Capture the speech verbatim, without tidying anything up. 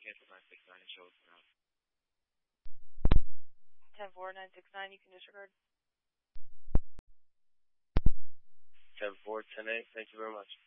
cancel nine six nine and show us now. ten four, nine six nine, you can disregard. ten four, ten eight, thank you very much.